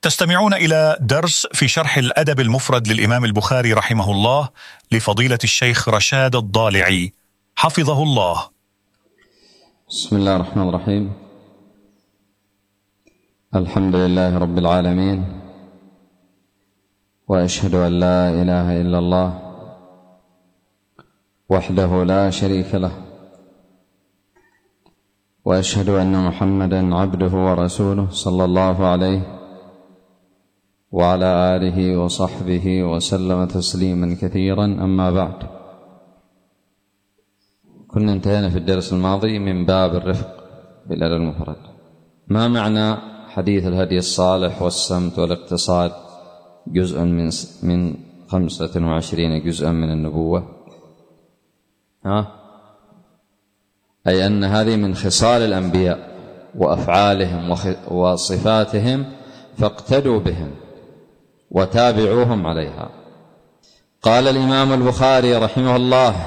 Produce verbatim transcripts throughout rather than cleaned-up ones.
تستمعون إلى درس في شرح الأدب المفرد للإمام البخاري رحمه الله لفضيلة الشيخ رشاد الضالعي حفظه الله. بسم الله الرحمن الرحيم. الحمد لله رب العالمين، وأشهد أن لا إله إلا الله وحده لا شريك له، وأشهد أن محمدًا عبده ورسوله صلى الله عليه وعلى آله وصحبه وسلم تسليما كثيرا. أما بعد، كنا انتهينا في الدرس الماضي من باب الرفق بالأدب المفرد. ما معنى حديث الهدي الصالح والسمت والاقتصاد جزء من من خمسة وعشرين جزءا من النبوة؟ ها؟ أي أن هذه من خصال الأنبياء وأفعالهم وصفاتهم، فاقتدوا بهم وتابعوهم عليها. قال الإمام البخاري رحمه الله: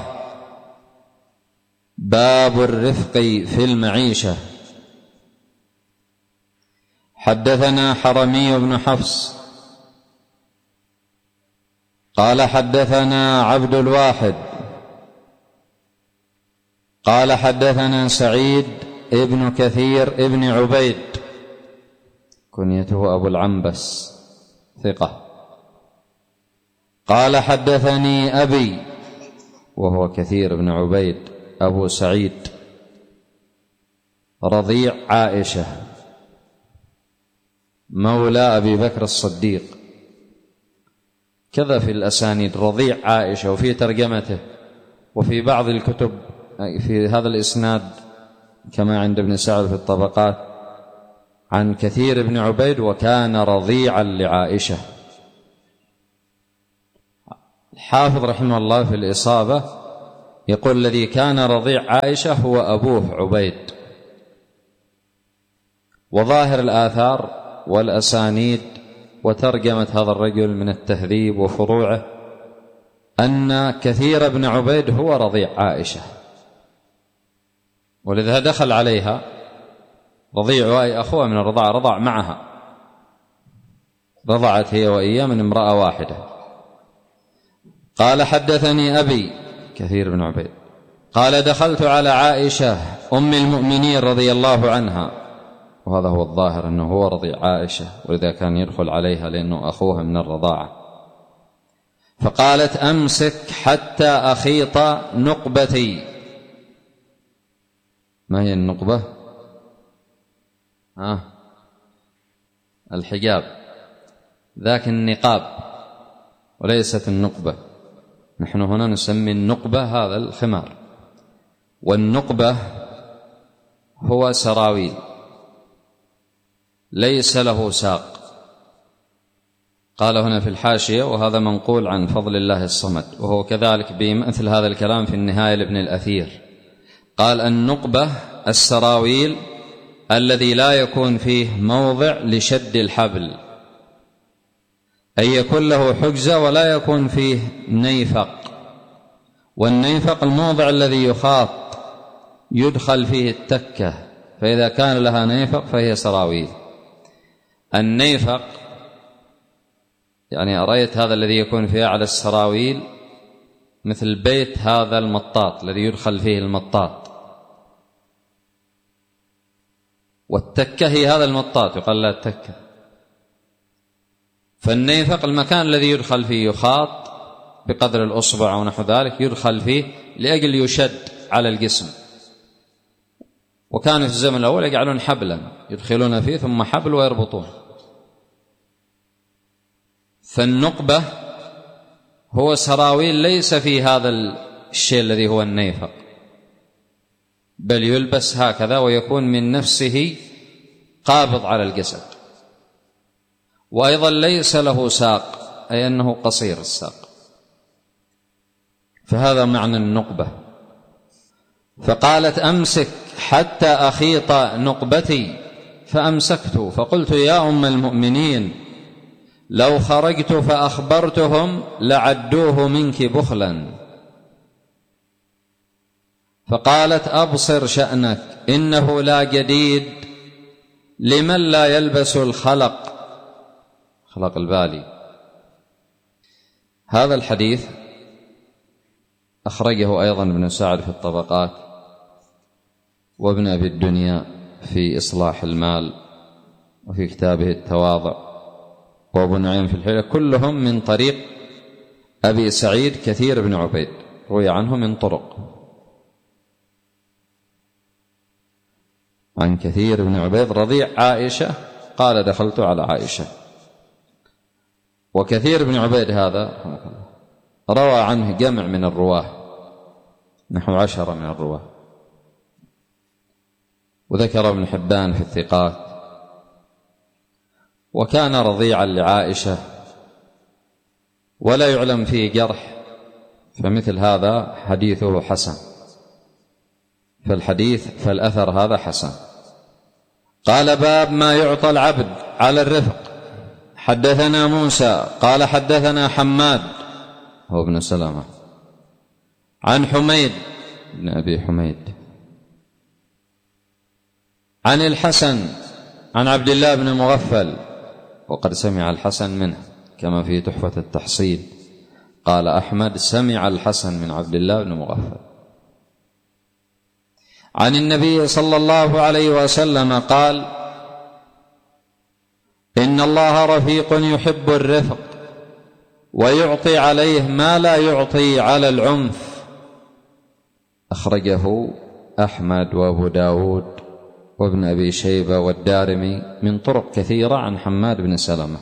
باب الرفق في المعيشة. حدثنا حرمي بن حفص قال حدثنا عبد الواحد قال حدثنا سعيد ابن كثير ابن عبيد، كنيته أبو العنبس، ثقة. قال حدثني أبي، وهو كثير بن عبيد أبو سعيد، رضيع عائشة مولى أبي بكر الصديق. كذا في الأسانيد رضيع عائشة، وفي ترجمته وفي بعض الكتب في هذا الإسناد كما عند ابن سعد في الطبقات عن كثير بن عبيد وكان رضيعا لعائشة. الحافظ رحمه الله في الإصابة يقول: الذي كان رضيع عائشة هو أبوه عبيد. وظاهر الآثار والأسانيد وترجمة هذا الرجل من التهذيب وفروعه أن كثير بن عبيد هو رضيع عائشة، ولذا دخل عليها رضيع أي أخوة من الرضاعة، رضع معها، رضعت هي وإياه من امرأة واحدة. قال حدثني أبي كثير بن عبيد قال دخلت على عائشة أم المؤمنين رضي الله عنها، وهذا هو الظاهر أنه هو رضيع عائشة، ولذا كان يدخل عليها لأنه أخوها من الرضاعة. فقالت: أمسك حتى أخيط نقبتي. ما هي النقبة؟ آه الحجاب، ذاك النقاب وليست النقبة. نحن هنا نسمي النقبة هذا الخمار، والنقبة هو سراويل ليس له ساق. قال هنا في الحاشية: وهذا منقول عن فضل الله الصمد، وهو كذلك بمثل هذا الكلام في النهاية لابن الأثير. قال: النقبة السراويل الذي لا يكون فيه موضع لشد الحبل، أي يكون له حجزة ولا يكون فيه نيفق. والنيفق الموضع الذي يخاط يدخل فيه التكة، فإذا كان لها نيفق فهي سراويل. النيفق يعني أرأيت هذا الذي يكون فيه على السراويل مثل بيت هذا المطاط الذي يدخل فيه المطاط، والتكة هي هذا المطاط يقال لا التكة. فالنيفق المكان الذي يدخل فيه يخاط بقدر الأصبع أو نحو ذلك، يدخل فيه لأجل يشد على الجسم. وكان في الزمن الأول يجعلون حبلا يدخلون فيه ثم حبل ويربطون. فالنقبة هو سراويل ليس في هذا الشيء الذي هو النيفق، بل يلبس هكذا ويكون من نفسه قابض على الجسد، وأيضا ليس له ساق، أي أنه قصير الساق. فهذا معنى النقبة. فقالت: أمسك حتى أخيط نقبتي، فأمسكت فقلت: يا أم المؤمنين، لو خرجت فأخبرتهم لعدوه منك بخلا. فقالت: أبصر شأنك، إنه لا جديد لمن لا يلبس الخلق أخلاق البالي. هذا الحديث أخرجه أيضا ابن سعد في الطبقات، وابن أبي الدنيا في إصلاح المال، وفي كتابه التواضع، وابو نعيم في الحلية، كلهم من طريق أبي سعيد كثير بن عبيد، روي عنه من طرق عن كثير بن عبيد رضيع عائشة قال دخلت على عائشة. وكثير بن عبيد هذا روى عنه جمع من الرواه، نحو عشرة من الرواه، وذكر ابن حبان في الثقات. وكان رضيعا لعائشة ولا يعلم فيه جرح، فمثل هذا حديثه حسن، فالحديث فالأثر هذا حسن. قال باب ما يعطى العبد على الرفق. حدثنا موسى قال حدثنا حماد هو ابن سلامة عن حميد بن أبي حميد عن الحسن عن عبد الله بن مغفل، وقد سمع الحسن منه كما في تحفة التحصيل، قال أحمد سمع الحسن من عبد الله بن مغفل عن النبي صلى الله عليه وسلم قال إن الله رفيق يحب الرفق ويعطي عليه ما لا يعطي على العنف. أخرجه أحمد وأبو داود وابن أبي شيبة والدارمي من طرق كثيرة عن حماد بن سلمة،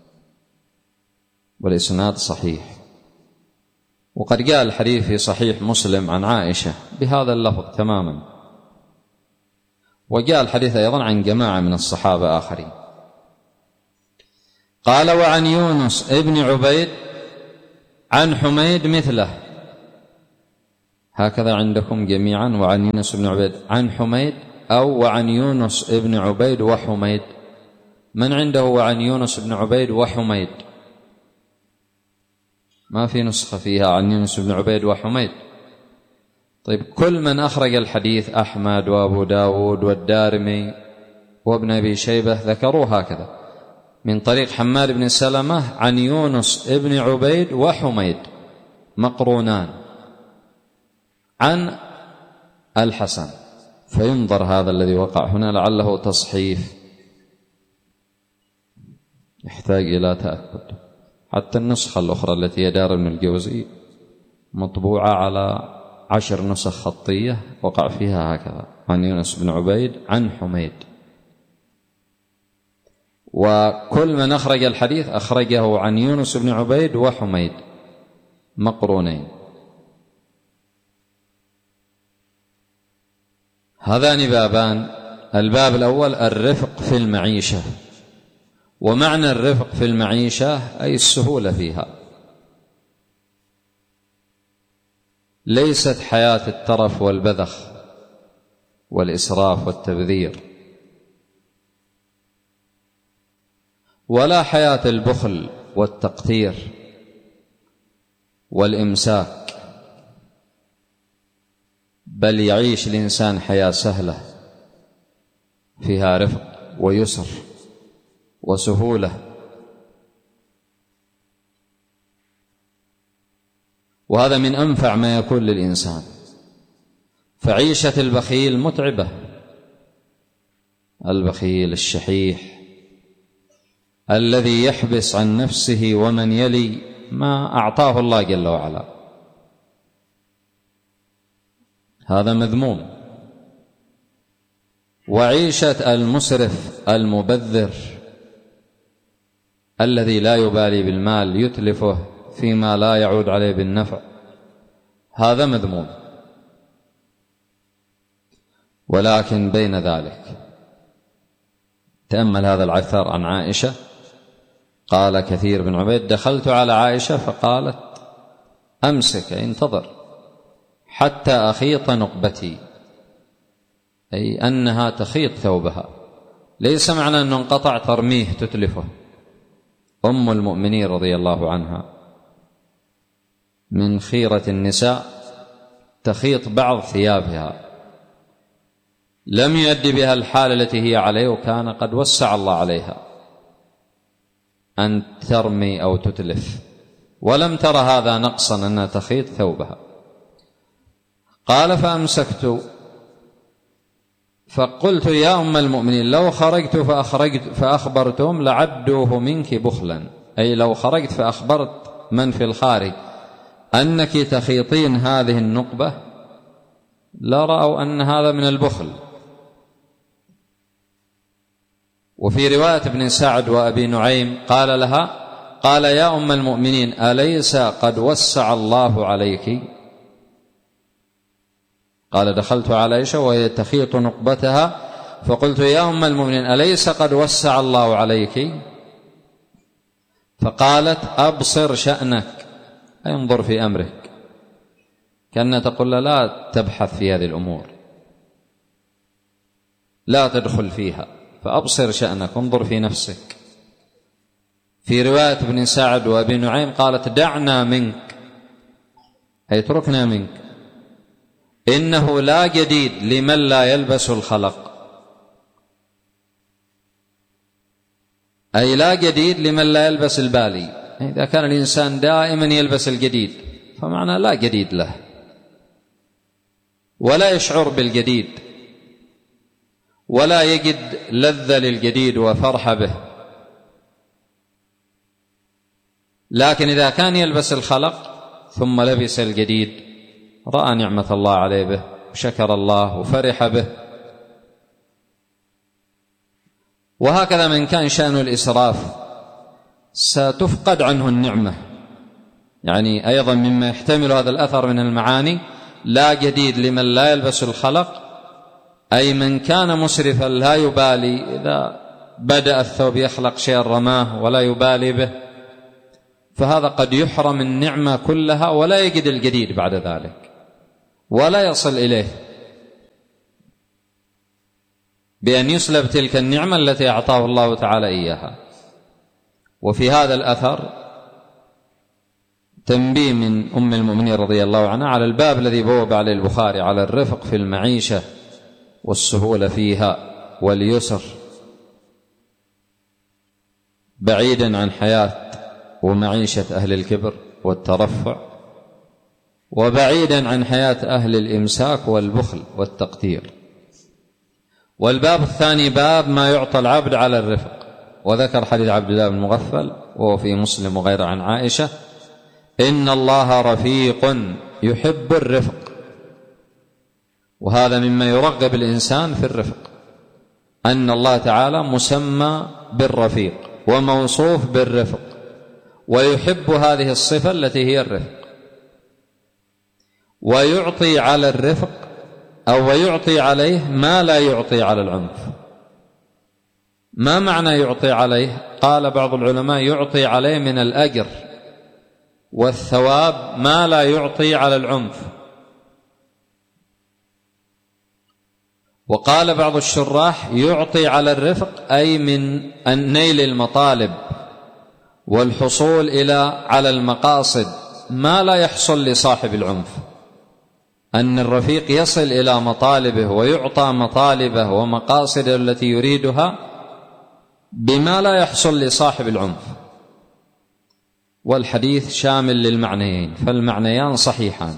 والإسناد صحيح. وقد جاء الحديث في صحيح مسلم عن عائشة بهذا اللفظ تماما، وجاء الحديث أيضا عن جماعة من الصحابة آخرين. قال وعن يونس ابن عبيد عن حميد مثله، هكذا عندكم جميعا وعن يونس ابن عبيد عن حميد، أو وعن يونس ابن عبيد وحميد؟ من عنده وعن يونس ابن عبيد وحميد؟ ما في نسخة فيها عن يونس ابن عبيد وحميد. طيب كل من أخرج الحديث أحمد وأبو داود والدارمي وابن أبي شيبة ذكروا هكذا من طريق حماد بن سلمة عن يونس ابن عبيد وحميد مقرونان عن الحسن، فينظر هذا الذي وقع هنا لعله تصحيف يحتاج إلى تأكد. حتى النسخة الأخرى التي هي دار ابن الجوزي مطبوعة على عشر نسخ خطية وقع فيها هكذا عن يونس بن عبيد عن حميد. وكل من أخرج الحديث أخرجه عن يونس بن عبيد وحميد مقرونين. هذان بابان. الباب الأول الرفق في المعيشة، ومعنى الرفق في المعيشة أي السهولة فيها، ليست حياة الترف والبذخ والإسراف والتبذير، ولا حياة البخل والتقتير والإمساك، بل يعيش الإنسان حياة سهلة فيها رفق ويسر وسهولة. وهذا من أنفع ما يكون للإنسان. فعيشة البخيل متعبة، البخيل الشحيح الذي يحبس عن نفسه ومن يلي ما أعطاه الله جل وعلا، هذا مذموم. وعيشة المسرف المبذر الذي لا يبالي بالمال يتلفه فيما لا يعود عليه بالنفع، هذا مذموم. ولكن بين ذلك تأمل هذا العثر عن عائشة، قال كثير بن عبيد دخلت على عائشة فقالت أمسك انتظر حتى أخيط نقبتي، أي أنها تخيط ثوبها، ليس معنى أنه انقطع ترميه تتلفه. أم المؤمنين رضي الله عنها من خيرة النساء تخيط بعض ثيابها، لم يؤدي بها الحال التي هي عليه، وكان قد وسع الله عليها. أن ترمي أو تتلف، ولم تر هذا نقصا أنها تخيط ثوبها. قال فأمسكت فقلت يا أم المؤمنين لو خرجت فأخرجت فأخبرتهم لعدوه منك بخلا، أي لو خرجت فأخبرت من في الخارج أنك تخيطين هذه النقبة لرأوا أن هذا من البخل. وفي رواية ابن سعد وأبي نعيم قال لها قال يا أم المؤمنين أليس قد وسع الله عليك؟ قال دخلت على عائشة وهي تخيط نقبتها فقلت يا أم المؤمنين أليس قد وسع الله عليك؟ فقالت أبصر شأنك، أي انظر في أمرك، كأنها تقول لا تبحث في هذه الأمور، لا تدخل فيها، فأبصر شأنك، انظر في نفسك. في رواية ابن سعد وأبي نعيم قالت دعنا منك، أي اتركنا منك، إنه لا جديد لمن لا يلبس الخلق، أي لا جديد لمن لا يلبس البالي. إذا كان الإنسان دائما يلبس الجديد فمعنى لا جديد له ولا يشعر بالجديد ولا يجد لذة للجديد وفرح به. لكن إذا كان يلبس الخلق ثم لبس الجديد رأى نعمة الله عليه به وشكر الله وفرح به. وهكذا من كان شأن الإسراف ستفقد عنه النعمة. يعني أيضا مما يحتمل هذا الأثر من المعاني لا جديد لمن لا يلبس الخلق، أي من كان مسرفا لا يبالي إذا بدأ الثوب يخلق شيئا رماه ولا يبالي به، فهذا قد يحرم النعمة كلها ولا يجد الجديد بعد ذلك ولا يصل إليه بأن يسلب تلك النعمة التي أعطاه الله تعالى إياها. وفي هذا الأثر تنبيه من أم المؤمنين رضي الله عنها على الباب الذي بوب عليه البخاري على الرفق في المعيشة والسهولة فيها واليسر، بعيدا عن حياة ومعيشة أهل الكبر والترفع، وبعيدا عن حياة أهل الإمساك والبخل والتقتير. والباب الثاني باب ما يعطى العبد على الرفق، وذكر حديث عبد الله بن مغفل وهو في مسلم وغيره عن عائشة إن الله رفيق يحب الرفق، وهذا مما يرغب الإنسان في الرفق، أن الله تعالى مسمى بالرفيق وموصوف بالرفق ويحب هذه الصفة التي هي الرفق، ويعطي على الرفق أو ويعطي عليه ما لا يعطي على العنف. ما معنى يعطي عليه؟ قال بعض العلماء يعطي عليه من الأجر والثواب ما لا يعطي على العنف. وقال بعض الشراح يعطي على الرفق أي من نيل المطالب والحصول إلى على المقاصد ما لا يحصل لصاحب العنف، أن الرفيق يصل إلى مطالبه ويعطى مطالبه ومقاصده التي يريدها بما لا يحصل لصاحب العنف. والحديث شامل للمعنيين، فالمعنيان صحيحان.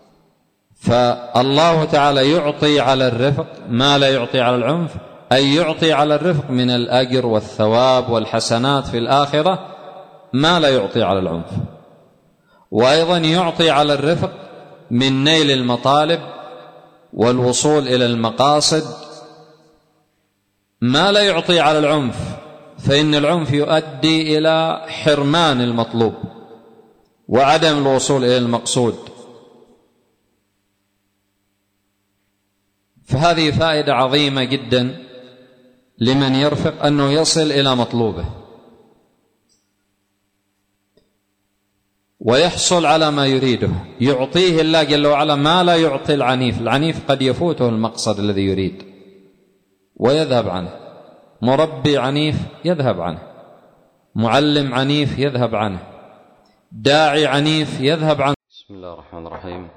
فالله تعالى يعطي على الرفق ما لا يعطي على العنف، أي يعطي على الرفق من الأجر والثواب والحسنات في الآخرة ما لا يعطي على العنف، وأيضا يعطي على الرفق من نيل المطالب والوصول إلى المقاصد ما لا يعطي على العنف، فإن العنف يؤدي إلى حرمان المطلوب وعدم الوصول إلى المقصود. فهذه فائدة عظيمة جدا لمن يرفق أنه يصل إلى مطلوبه ويحصل على ما يريده، يعطيه الله جل وعلا ما لا يعطي العنيف. العنيف قد يفوته المقصد الذي يريد ويذهب عنه، مربي عنيف يذهب عنه، معلم عنيف يذهب عنه، داعي عنيف يذهب عنه. بسم الله الرحمن الرحيم.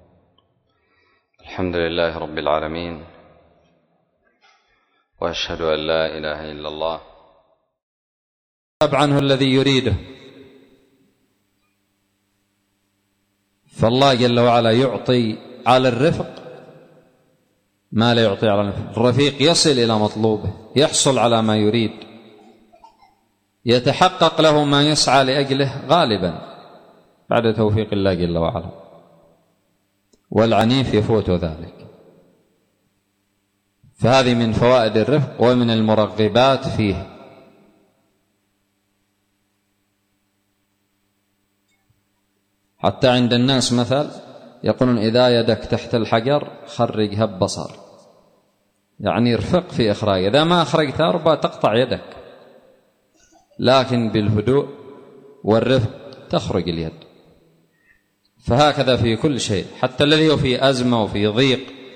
الحمد لله رب العالمين، وأشهد أن لا إله إلا الله عنه الذي يريده. فالله جل وعلا يعطي على الرفق ما لا يعطي على الرفق. الرفيق يصل إلى مطلوبه، يحصل على ما يريد، يتحقق له ما يسعى لأجله غالبا بعد توفيق الله جل وعلا، والعنيف يفوت ذلك. فهذه من فوائد الرفق ومن المرغبات فيه. حتى عند الناس مثل يقولون إذا يدك تحت الحجر خرجها ببصر، يعني ارفق في إخراج، إذا ما أخرجتها ربما تقطع يدك، لكن بالهدوء والرفق تخرج اليد. فهكذا في كل شيء، حتى الذي هو في أزمة وفي ضيق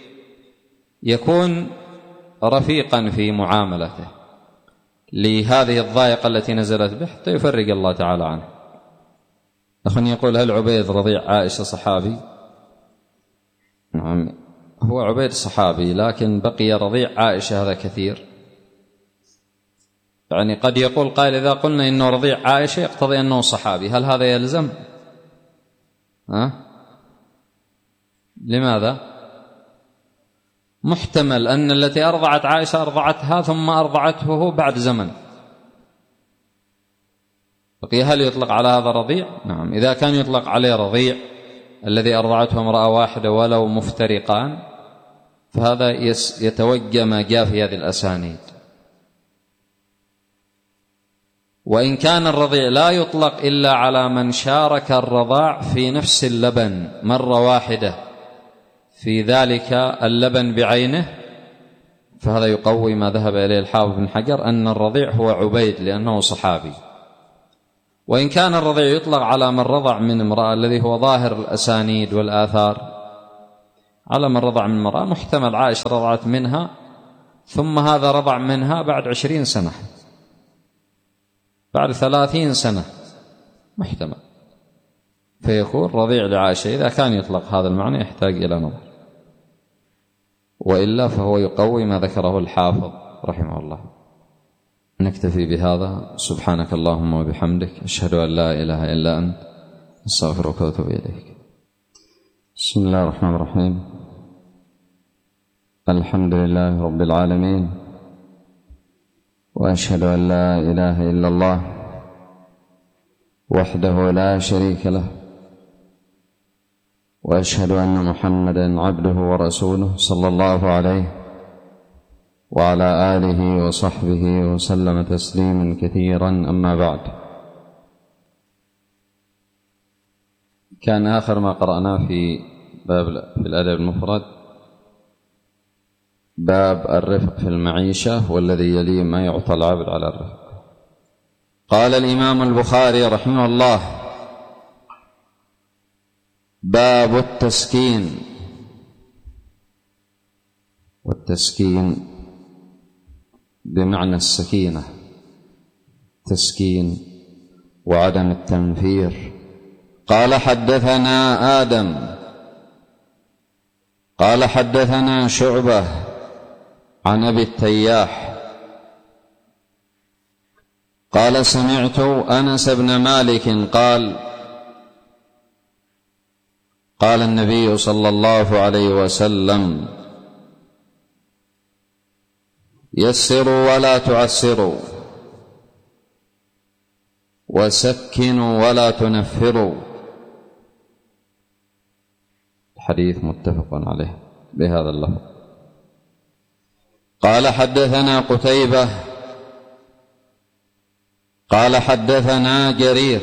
يكون رفيقا في معاملته لهذه الضائقة التي نزلت به حتى يفرج الله تعالى عنه. أخي يقول: هل عبيد رضيع عائشة صحابي؟ نعم، هو عبيد صحابي، لكن بقي رضيع عائشة هذا كثير. يعني قد يقول قائل: إذا قلنا إنه رضيع عائشة يقتضي أنه صحابي، هل هذا يلزم؟ ها؟ لماذا؟ محتمل أن التي أرضعت عائشة أرضعتها ثم أرضعته هو بعد زمن. بقي هل يطلق على هذا رضيع؟ نعم، إذا كان يطلق عليه رضيع الذي أرضعته امرأة واحدة ولو مفترقان فهذا يتوجه ما جاء في هذه الأسانيد. وإن كان الرضيع لا يطلق إلا على من شارك الرضاع في نفس اللبن مرة واحدة في ذلك اللبن بعينه، فهذا يقوي ما ذهب إليه الحافظ بن حجر أن الرضيع هو عبيد لأنه صحابي. وإن كان الرضيع يطلق على من رضع من امرأة الذي هو ظاهر الأسانيد والآثار على من رضع من امرأة، محتمل عائشة رضعت منها ثم هذا رضع منها بعد عشرين سنة بعد ثلاثين سنة، محتمل، فيكون رضيع لعائشة. إذا كان يطلق هذا المعنى يحتاج إلى نظر، وإلا فهو يقوي ما ذكره الحافظ رحمه الله. نكتفي بهذا. سبحانك اللهم وبحمدك، أشهد أن لا إله إلا أنت، أستغفرك وأتوب إليك. بسم الله الرحمن الرحيم. الحمد لله رب العالمين، وأشهد أن لا إله إلا الله وحده لا شريك له، وأشهد أن محمدًا عبده ورسوله صلى الله عليه وعلى آله وصحبه وسلم تسليما كثيرا. أما بعد، كان آخر ما قرأناه في باب في الأدب المفرد باب الرفق في المعيشة، والذي يليه ما يعطى العبد على الرفق. قال الإمام البخاري رحمه الله: باب التسكين. والتسكين بمعنى السكينة، تسكين وعدم التنفير. قال: حدثنا آدم قال حدثنا شعبة عن أبي التياح قال: سمعت أنس بن مالك قال: قال النبي صلى الله عليه وسلم: يسروا ولا تعسروا، وسكنوا ولا تنفروا. الحديث متفق عليه بهذا اللفظ. قال: حدثنا قتيبة قال: حدثنا جرير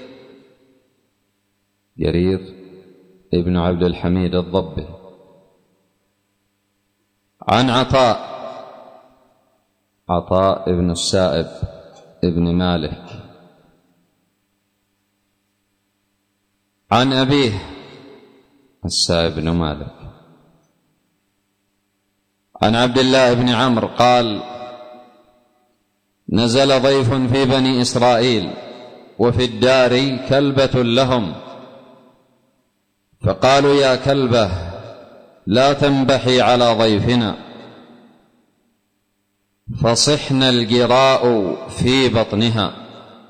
جرير ابن عبد الحميد الضبي عن عطاء عطاء ابن السائب ابن مالك عن أبيه السائب بن مالك عن عبد الله بن عمرو قال: نزل ضيف في بني إسرائيل وفي الدار كلبة لهم، فقالوا: يا كلبة لا تنبحي على ضيفنا، فصحن الجراء في بطنها.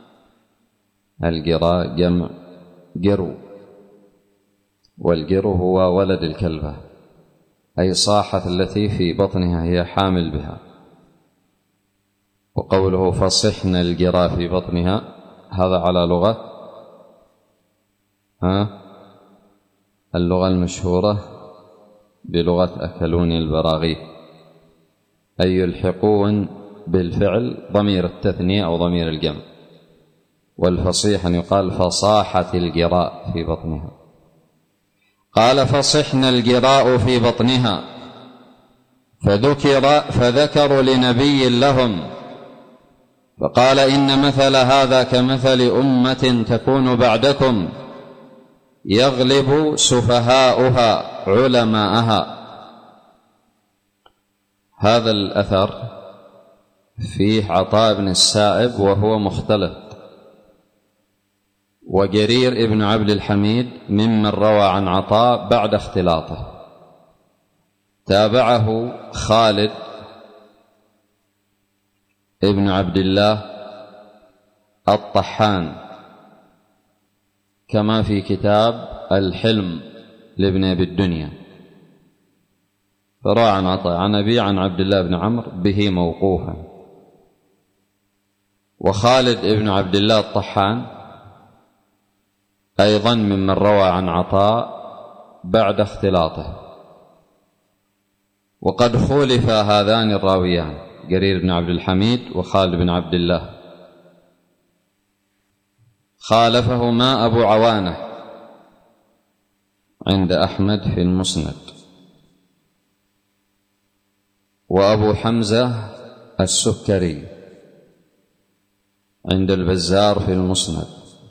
الجراء جمع جرو، والجرو هو ولد الكلبة، أي صاحت التي في بطنها هي حامل بها. وقوله فصحن الجراء في بطنها هذا على لغة ها اللغة المشهورة بلغة أكلوني البراغيث، أي يلحقون بالفعل ضمير التثنية أو ضمير الجمع. والفصيح أن يقال فصاحت الجراء في بطنها. قال فصحن الجراء في بطنها، فذكر فذكروا لنبي لهم فقال إن مثل هذا كمثل أمة تكون بعدكم يغلب سفهاؤها علماءها. هذا الأثر فيه عطاء بن السائب وهو مختلط، وجرير ابن عبد الحميد ممن روى عن عطاء بعد اختلاطه. تابعه خالد ابن عبد الله الطحان كما في كتاب الحلم لابن أبي الدنيا، فروى عن عطاء عن أبي عن عبد الله بن عمرو به موقوفا. وخالد ابن عبد الله الطحان أيضا ممن روى عن عطاء بعد اختلاطه. وقد خولف هذان الراويان جرير بن عبد الحميد وخالد بن عبد الله، خالفهما أبو عوانة عند أحمد في المسند، وأبو حمزة السكري عند البزار في المسند،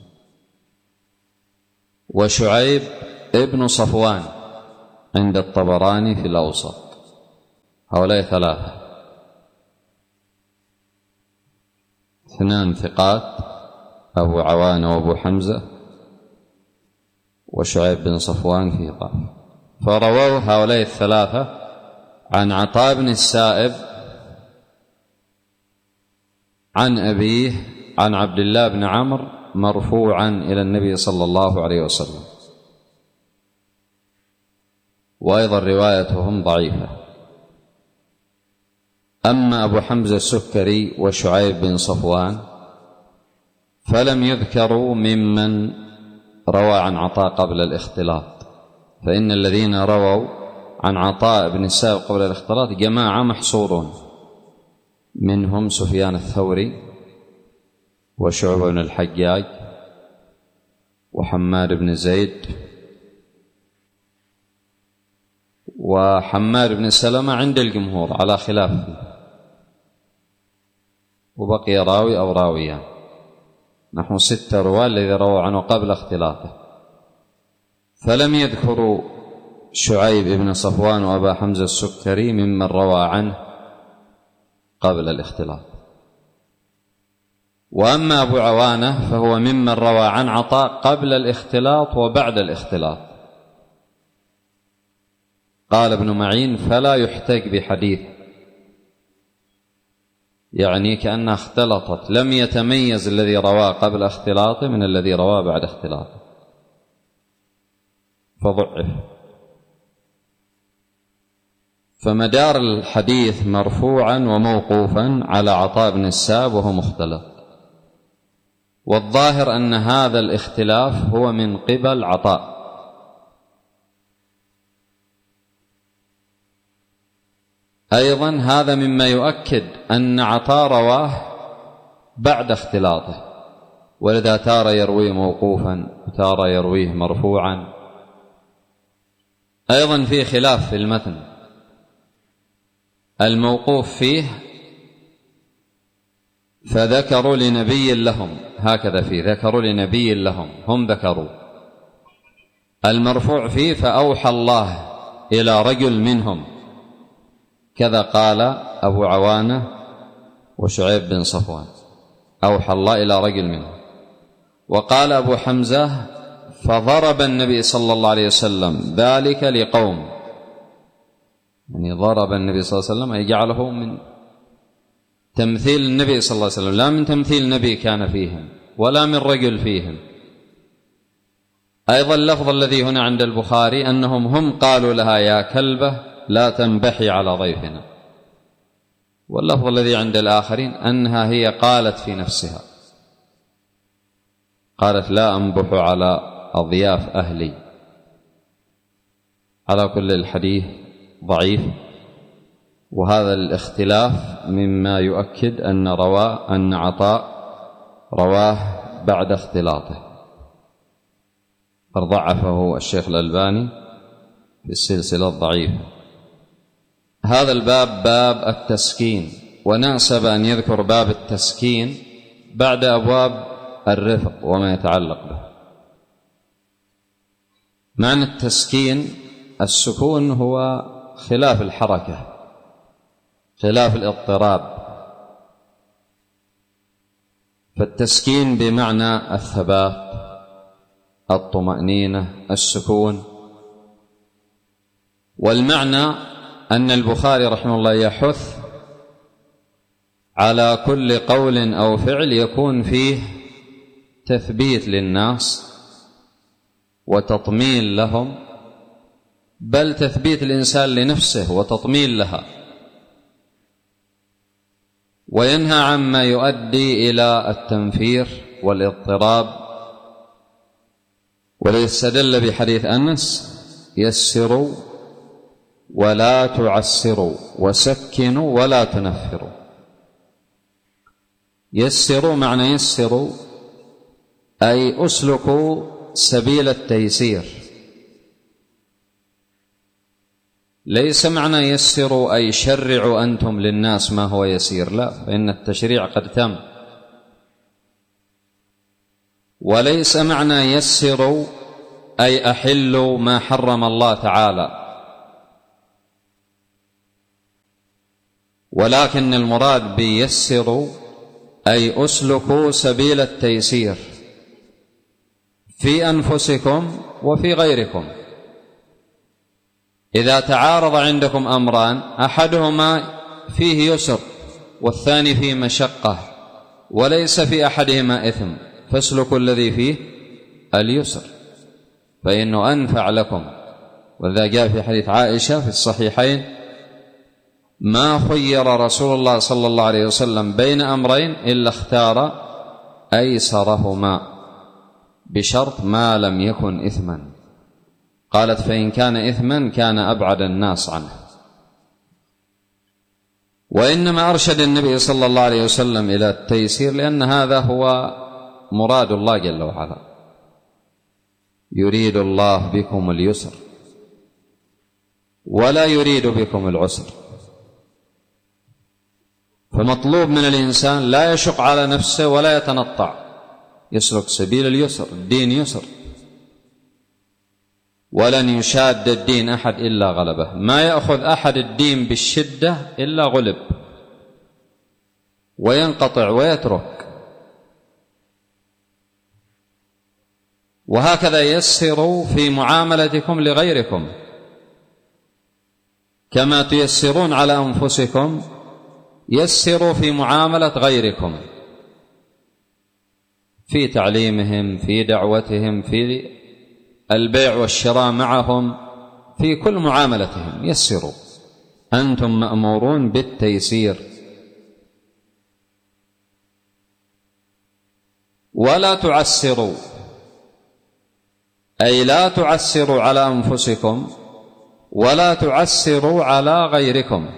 وشعيب ابن صفوان عند الطبراني في الأوسط. هؤلاء ثلاثة، اثنان ثقات أبو عوانة وأبو حمزة، وشعيب بن صفوان في ضعف. فرووا هؤلاء الثلاثة عن عطاء بن السائب عن أبيه عن عبد الله بن عمرو مرفوعا إلى النبي صلى الله عليه وسلم، وأيضا روايتهم ضعيفة. أما أبو حمزة السكري وشعيب بن صفوان فلم يذكروا ممن روى عن عطاء قبل الاختلاط، فإن الذين رووا عن عطاء بن السائب قبل الاختلاط جماعة محصورون، منهم سفيان الثوري وشعبة بن الحجاج وحماد بن زيد وحماد بن سلمة عند الجمهور على خلاف فيه، وبقي راوي أو راويان، نحو ستة رواة الذي رووا عنه قبل اختلاطه. فلم يذكروا شعيب بن صفوان وأبا حمزة السكري ممن روى عنه قبل الاختلاط. وأما أبو عوانة فهو ممن روى عن عطاء قبل الاختلاط وبعد الاختلاط. قال ابن معين فلا يحتج بحديث، يعني كأنها اختلطت، لم يتميز الذي رواه قبل اختلاطه من الذي رواه بعد اختلاطه، فضعف. فمدار الحديث مرفوعا وموقوفا على عطاء بن السائب وهو مختلط، والظاهر أن هذا الاختلاف هو من قبل عطاء. أيضا هذا مما يؤكد أن عطاء رواه بعد اختلاطه، ولذا تارى يرويه موقوفا وتارى يرويه مرفوعا. أيضا في خلاف في المتن، الموقوف فيه فذكروا لنبي لهم، هكذا فيه ذكروا لنبي لهم هم ذكروا. المرفوع فيه فأوحى الله إلى رجل منهم، كذا قال أبو عوانة وشعيب بن صفوان، أوحى الله إلى رجل منهم. وقال أبو حمزة فضرب النبي صلى الله عليه وسلم ذلك لقوم، يعني ضرب النبي صلى الله عليه وسلم أي جعله من تمثيل النبي صلى الله عليه وسلم، لا من تمثيل النبي كان فيهم، ولا من رجل فيهم. أيضا اللفظ الذي هنا عند البخاري أنهم هم قالوا لها يا كلبة لا تنبحي على ضيفنا، واللفظ الذي عند الآخرين أنها هي قالت في نفسها، قالت لا أنبح على أضياف أهلي. على كل الحديث ضعيف، وهذا الاختلاف مما يؤكد أن رواه أن عطاء رواه بعد اختلاطه، فضعفه الشيخ الألباني في السلسلة الضعيفة. هذا الباب باب التسكين، وناسب أن يذكر باب التسكين بعد أبواب الرفق وما يتعلق به. معنى التسكين السكون هو خلاف الحركة، خلاف الاضطراب، فالتسكين بمعنى الثبات، الطمأنينة، السكون. والمعنى أن البخاري رحمه الله يحث على كل قول أو فعل يكون فيه تثبيت للناس وتطمين لهم، بل تثبيت الإنسان لنفسه وتطمين لها، وينهى عما يؤدي إلى التنفير والاضطراب. وليستدل بحديث أنس يسروا ولا تعسروا وسكنوا ولا تنفروا. يسروا معنى يسروا أي أسلكوا سبيل التيسير، ليس معنى يسروا أي شرعوا أنتم للناس ما هو يسير، لا، فإن التشريع قد تم. وليس معنى يسروا أي أحلوا ما حرم الله تعالى، ولكن المراد بيسروا أي أسلكوا سبيل التيسير في أنفسكم وفي غيركم. إذا تعارض عندكم أمران أحدهما فيه يسر والثاني فيه مشقة وليس في أحدهما إثم، فاسلكوا الذي فيه اليسر فإنه أنفع لكم. وذا جاء في حديث عائشة في الصحيحين: ما خير رسول الله صلى الله عليه وسلم بين أمرين إلا اختار أيسرهما بشرط ما لم يكن إثما. قالت: فإن كان إثما كان أبعد الناس عنه. وإنما أرشد النبي صلى الله عليه وسلم إلى التيسير لأن هذا هو مراد الله جل وعلا: يريد الله بكم اليسر ولا يريد بكم العسر. فمطلوب من الإنسان لا يشق على نفسه ولا يتنطع، يسلك سبيل اليسر. الدين يسر، ولن يشاد الدين أحد إلا غلبه، ما يأخذ أحد الدين بالشدة إلا غلب وينقطع ويترك. وهكذا يسروا في معاملتكم لغيركم كما تيسرون على أنفسكم، يسروا في معاملة غيركم، في تعليمهم، في دعوتهم، في البيع والشراء معهم، في كل معاملتهم يسروا. أنتم مأمورون بالتيسير. ولا تعسروا أي لا تعسروا على أنفسكم ولا تعسروا على غيركم.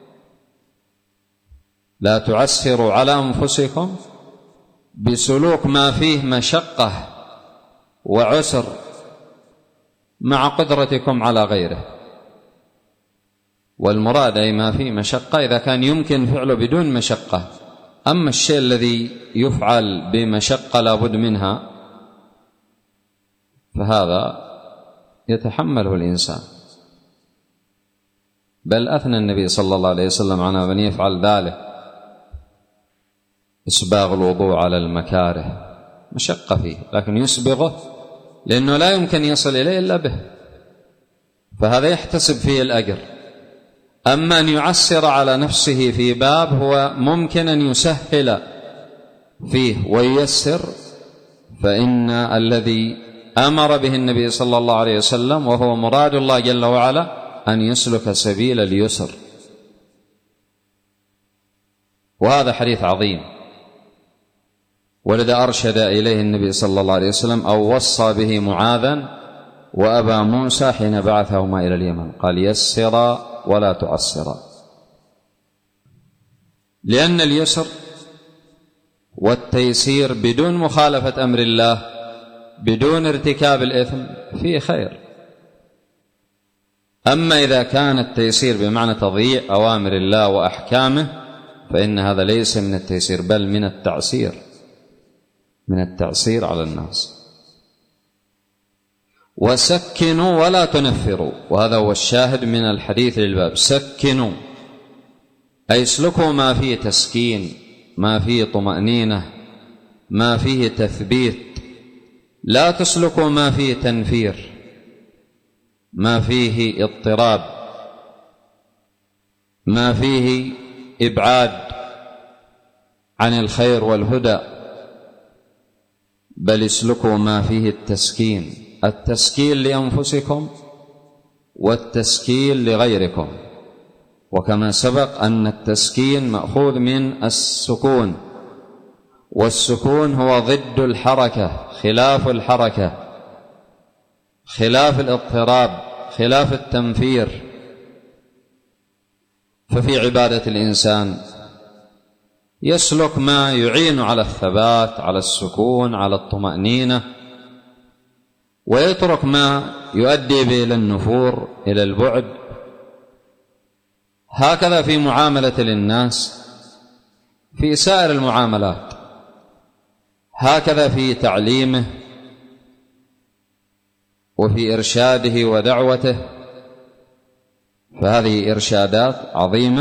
لا تعسروا على أنفسكم بسلوك ما فيه مشقة وعسر مع قدرتكم على غيره. والمراد أي ما فيه مشقة إذا كان يمكن فعله بدون مشقة. أما الشيء الذي يفعل بمشقة لا بد منها فهذا يتحمله الإنسان. بل أثنى النبي صلى الله عليه وسلم على من يفعل ذلك: إسباغ الوضوء على المكاره، مشقة فيه لكن يسبغه لأنه لا يمكن يصل إليه إلا به، فهذا يحتسب فيه الأجر. أما أن يعسر على نفسه في باب هو ممكن أن يسهل فيه وييسر، فإن الذي أمر به النبي صلى الله عليه وسلم وهو مراد الله جل وعلا أن يسلك سبيل اليسر، وهذا حديث عظيم، ولذا أرشد إليه النبي صلى الله عليه وسلم أو وصى به معاذا وأبا موسى حين بعثهما إلى اليمن، قال يسرا ولا تعسرا، لأن اليسر والتيسير بدون مخالفة أمر الله بدون ارتكاب الإثم فيه خير. أما إذا كان التيسير بمعنى تضييع أوامر الله وأحكامه فإن هذا ليس من التيسير بل من التعسير، من التعسير على الناس. وسكنوا ولا تنفروا، وهذا هو الشاهد من الحديث للباب. سكنوا أي اسلكوا ما فيه تسكين، ما فيه طمأنينة، ما فيه تثبيت، لا تسلكوا ما فيه تنفير، ما فيه اضطراب، ما فيه إبعاد عن الخير والهدى، بل اسلكوا ما فيه التسكين، التسكين لأنفسكم والتسكين لغيركم. وكما سبق أن التسكين مأخوذ من السكون، والسكون هو ضد الحركة، خلاف الحركة، خلاف الاضطراب، خلاف التنفير. ففي عبادة الإنسان يسلك ما يعين على الثبات، على السكون، على الطمأنينة، ويترك ما يؤدي به إلى النفور، إلى البعد. هكذا في معاملة للناس، في سائر المعاملات، هكذا في تعليمه وفي إرشاده ودعوته، فهذه إرشادات عظيمة